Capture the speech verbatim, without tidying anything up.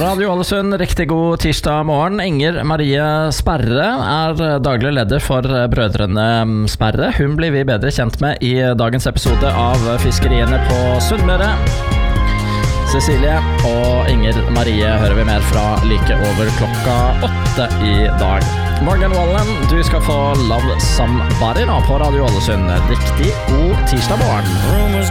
Radio Ålesund, riktig god tirsdag morgen. Inger Marie Sperre er daglig leder for Brødrene Sperre. Hun blir vi bedre kjent med i dagens episode av Fiskeriene på Sunnmøre. Cecilie og Inger Marie hører vi mer fra like over klokka åtte i dag. Morgan Wallen, du skal få Love Somebody nå på Radio Ålesund. Riktig god tirsdag morgen.